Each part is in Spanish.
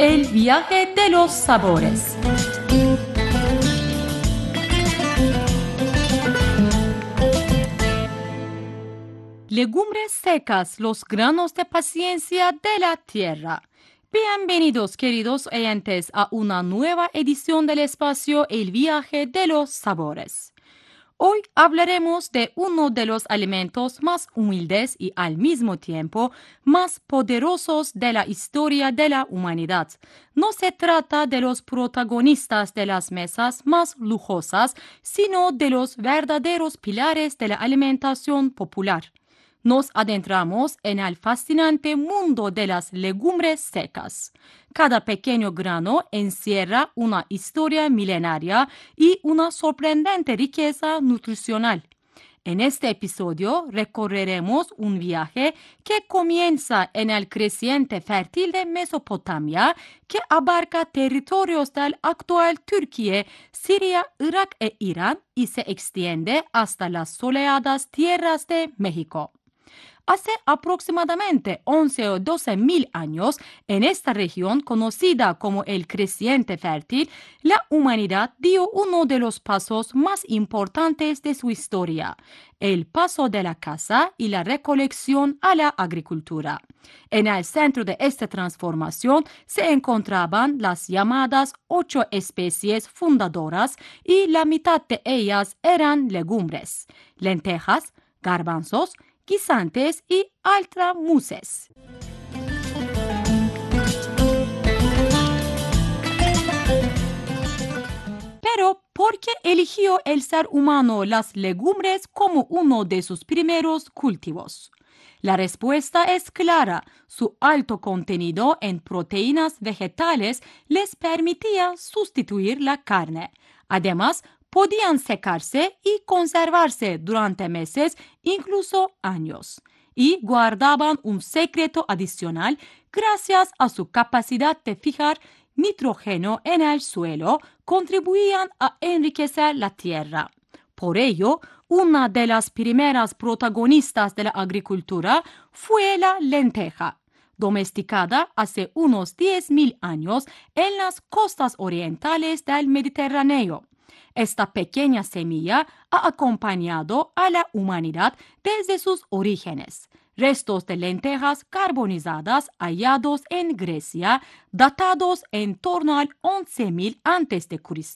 El viaje de los sabores. Legumbres secas, los granos de paciencia de la tierra. Bienvenidos, queridos oyentes, a una nueva edición del espacio El viaje de los sabores. Hoy hablaremos de uno de los alimentos más humildes y al mismo tiempo más poderosos de la historia de la humanidad. No se trata de los protagonistas de las mesas más lujosas, sino de los verdaderos pilares de la alimentación popular. Nos adentramos en el fascinante mundo de las legumbres secas. Cada pequeño grano encierra una historia milenaria y una sorprendente riqueza nutricional. En este episodio recorreremos un viaje que comienza en el creciente fértil de Mesopotamia, que abarca territorios del actual Turquía, Siria, Irak e Irán y se extiende hasta las soleadas tierras de México. Hace aproximadamente 11 o 12 mil años, en esta región conocida como el creciente fértil, la humanidad dio uno de los pasos más importantes de su historia, el paso de la caza y la recolección a la agricultura. En el centro de esta transformación se encontraban las llamadas 8 especies fundadoras y la mitad de ellas eran legumbres, lentejas, garbanzos, guisantes y altramuces. Pero, ¿por qué eligió el ser humano las legumbres como uno de sus primeros cultivos? La respuesta es clara. Su alto contenido en proteínas vegetales les permitía sustituir la carne. Además, podían secarse y conservarse durante meses, incluso años. Y guardaban un secreto adicional gracias a su capacidad de fijar nitrógeno en el suelo, contribuían a enriquecer la tierra. Por ello, una de las primeras protagonistas de la agricultura fue la lenteja, domesticada hace unos 10.000 años en las costas orientales del Mediterráneo. Esta pequeña semilla ha acompañado a la humanidad desde sus orígenes. Restos de lentejas carbonizadas hallados en Grecia, datados en torno al 11.000 a.C.,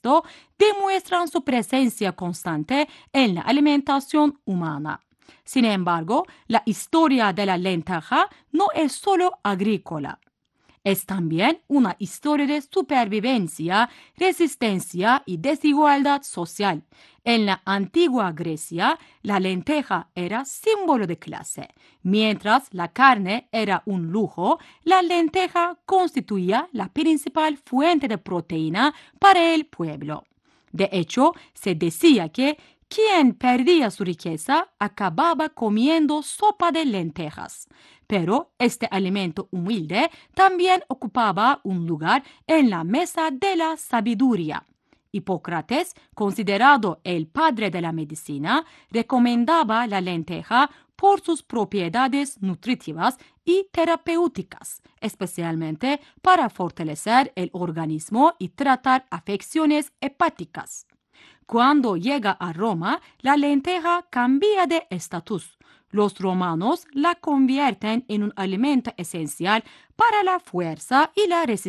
demuestran su presencia constante en la alimentación humana. Sin embargo, la historia de la lenteja no es solo agrícola. Es también una historia de supervivencia, resistencia y desigualdad social. En la antigua Grecia, la lenteja era símbolo de clase. Mientras la carne era un lujo, la lenteja constituía la principal fuente de proteína para el pueblo. De hecho, se decía que quien perdía su riqueza acababa comiendo sopa de lentejas. Pero este alimento humilde también ocupaba un lugar en la mesa de la sabiduría. Hipócrates, considerado el padre de la medicina, recomendaba la lenteja por sus propiedades nutritivas y terapéuticas, especialmente para fortalecer el organismo y tratar afecciones hepáticas. Cuando llega a Roma, la lenteja cambia de estatus. Los romanos la convierten en un alimento esencial para la fuerza y la resistencia